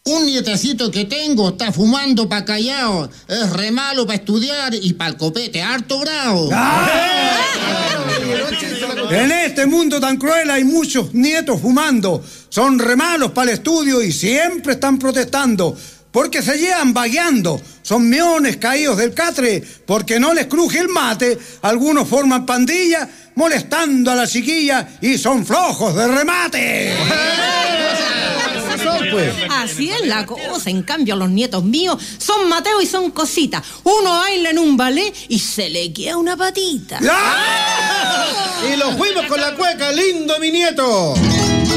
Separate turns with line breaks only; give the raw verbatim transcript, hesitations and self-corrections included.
Un nietecito que tengo está fumando pa' callao. Es re malo para estudiar y para el copete harto bravo.
¡Ah! En este mundo tan cruel hay muchos nietos fumando. Son re malos para el estudio y siempre están protestando. Porque se llevan vagueando. Son meones caídos del catre porque no les cruje el mate. Algunos forman pandilla molestando a la chiquilla y son flojos de remate.
Pues. Así es la cosa. En cambio, los nietos míos son Mateo y son cositas. Uno baila en un ballet y se le queda una patita.
¡Ah! Y lo fuimos con la cueca, lindo mi nieto.